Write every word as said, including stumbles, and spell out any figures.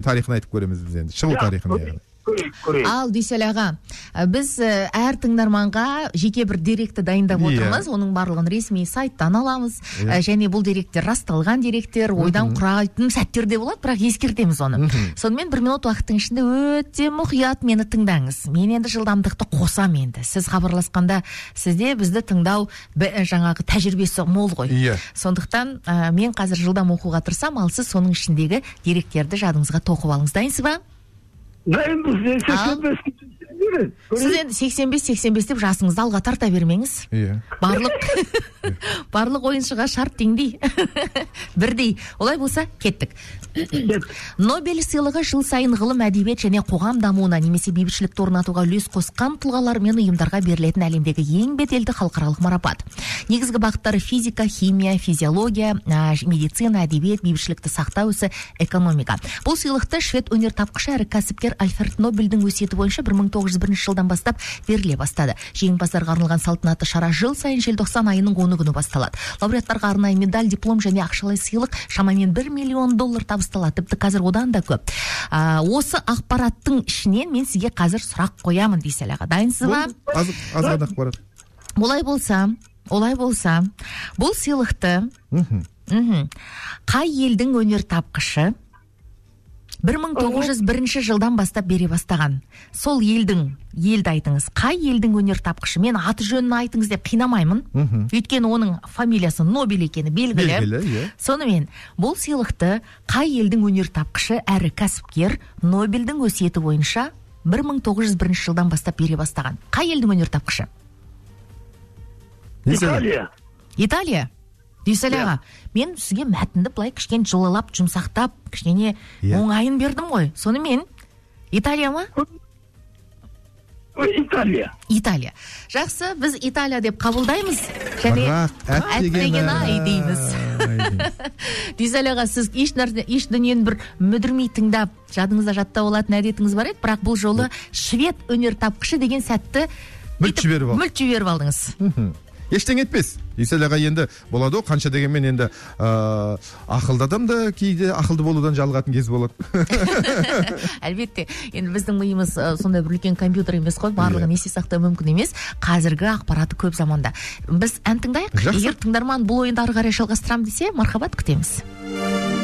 тарихын айтып көреміз біз енді, шығу тарихын яғни. Ал Дүйсел аға, біз әр тыңдарманға жеке бір деректі дайындап отырмыз, оның барлығын ресми сайттан аламыз, және бұл деректер расталған деректер, ойдан құрайтын сәттер де болады, бірақ ескертеміз оны. Сонымен бір минут уақыттың ішінде өте мұқият мені тыңдаңыз. Мен енді жылдамдықты қосам енді. Сіз хабарласқанда сізде бізді тыңдау жаңағы тәжірибесі мол ғой. Сондықтан мен қазір жылдам оқуға тырысам, ал сіз соның ішіндегі деректерді жадыңызға тоқып алыңыз. Дайынсыз ба? Дайынбыз, сексен бес кетеді. Сіз енді сексен бес сексен бес деп жасыңызды алға тарта бермеңіз. Барлық барлық ойыншыға шарт теңдей. Бірдей. Олай болса, кеттік. Нобель сыйлығы жыл сайын ғылым, әдебиет және қоғам дамуына немесе бейбітшілікті орнатуға үлес қосқан тұлғалар мен ұйымдарға берілетін әлемдегі ең беделді халықаралық марапат. Негізгі бағыттары физика, химия, физиология, медицина, әдебиет, бейбітшілікті сақтау ісі, экономика. Бұл сыйлықты швед өнертапқышы әрі кәсіпкер Альфред Нобельдің өсиеті бойынша бір мың тоғыз жүз бірінші жылдан бастап беріле бастады. Жеңімпаздарға арналған салтанатты шара жыл сайын желтоқсан айының оны күні басталады. Лауреаттарға арнайы медаль, диплом және ақшалай сыйлық шамамен бір миллион доллар табысталады. Тіпті қазір одан да көп. А, осы ақпараттың ішінен мен сізге қазір сұрақ қоямын, Дүйсел аға. Дайынсыз ба? Аз ғана ақпарат. Олай болса, олай болса, бұл сыйлықты қай елдің өнертапқышы бір мың тоғыз жүз бірінші жылдан бастап бере бастаған? Сол елдің, елді айтыңыз. Қай елдің өнертапқышы? Мен аты жөнін айтыңыз деп қинамаймын. Өйткені оның фамилиясы Нобель екені белгілі. Белгілі, сонымен, бұл сыйлықты қай елдің өнертапқышы әрі кәсіпкер Нобельдің өсиеті бойынша бір мың тоғыз жүз бірінші жылдан бастап бере бастаған? Қай елдің өнертапқышы? Италия. Италия? Дүйсел аға, мен сізге мәтінді былай кішкене жылылап, жұмсақтап, кішкене оңайын бердім ғой. Сонымен, Италия ма? Италия. Италия. Жақсы, біз Италия деп қабылдаймыз. Және әттеген ай дейміз. Дүйсел аға, сіз еш дүниені бір мүдірмей тыңдап, жадыңызда жаттап алатын әдетіңіз бар еді, бірақ бұл жолы швед өнертапқышы деген сәтті мүлт жіберіп алдыңыз. Ештен етпес. Дүйсел аға енді болады, қанша дегенмен енді ақылды адам да кейде ақылды болудан жалығатын кез болады. Әлбетте, енді біздің миымыз сондай бір үлкен компьютер емес қой, барлығын есте сақтау мүмкін емес. Қазіргі ақпараты көп заманда. Біз ән тыңдайық. Егер тыңдарман бұл ойынды ары қарай жалғастырамын десе, мархабат, күтеміз.